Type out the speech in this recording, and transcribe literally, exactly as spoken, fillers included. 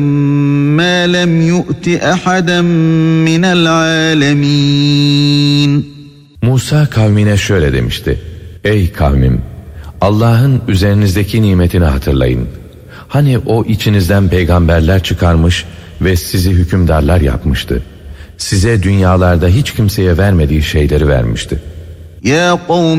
مَا لَمْ يُؤْتِ أَحَدًا مِنَ الْعَالَمِينَ. Musa kavmine şöyle demişti: Ey kavmim! Allah'ın üzerinizdeki nimetini hatırlayın. Hani o içinizden peygamberler çıkarmış ve sizi hükümdarlar yapmıştı. Size dünyalarda hiç kimseye vermediği şeyleri vermişti. Ya kavm